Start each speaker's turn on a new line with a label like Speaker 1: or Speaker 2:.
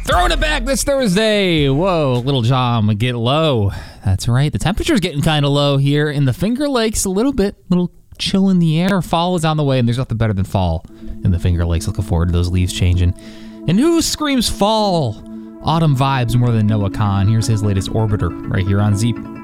Speaker 1: Throwing it back this Thursday. Whoa, Little John, get low. That's right. The temperature's getting kind of low here in the Finger Lakes a little bit. Little chill in the air. Fall is on the way, and there's nothing better than fall in the Finger Lakes. Looking forward to those leaves changing. And who screams fall? Autumn vibes more than Noah Kahn. Here's his latest Orbiter right here on Zeep.